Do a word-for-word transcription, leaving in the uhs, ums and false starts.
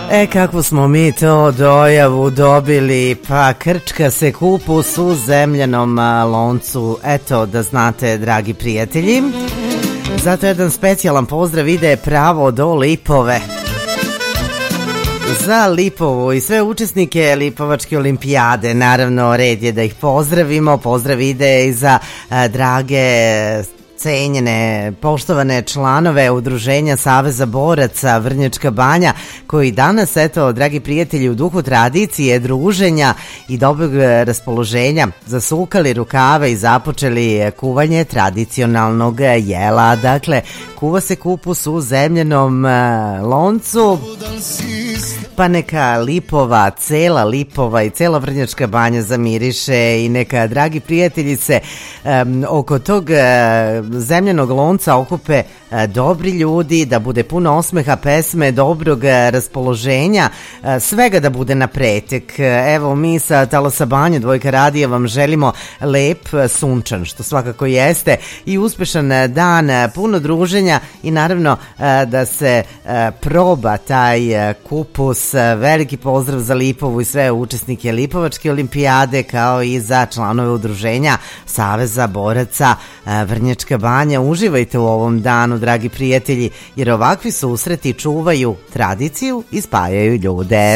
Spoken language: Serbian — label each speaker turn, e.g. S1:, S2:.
S1: E, kako smo mi to dojavu dobili, pa krčka se kupus u zemljanom loncu. Eto, da znate, dragi prijatelji, zato jedan specijalan pozdrav ide pravo do Lipove. Za Lipovu i sve učesnike Lipovačke olimpijade, naravno red je da ih pozdravimo. Pozdrav ide i za a, drage, cenjene, poštovane članove Udruženja Saveza boraca Vrnjačka Banja, koji danas, eto, dragi prijatelji, u duhu tradicije, druženja i dobrog raspoloženja zasukali rukave i započeli kuvanje tradicionalnog jela. Dakle, kuva se kupus u zemljenom loncu, pa neka Lipova, cela Lipova i cela Vrnjačka Banja zamiriše i neka, dragi prijatelji, se um, oko tog uh, zemljanog lonca okupe uh, dobri ljudi, da bude puno osmeha, pesme, dobrog uh, raspoloženja, uh, svega da bude na pretek. Uh, evo, mi sa Talasa Banje, Dvojka radija, vam želimo lep, uh, sunčan, što svakako jeste, i uspešan uh, dan, uh, puno druženja i naravno uh, da se uh, proba taj uh, kupus. Veliki pozdrav za Lipovu i sve učesnike Lipovačke olimpijade, kao i za članove Udruženja Saveza boraca Vrnjačka Banja. Uživajte u ovom danu, dragi prijatelji, jer ovakvi susreti čuvaju tradiciju i spajaju ljude.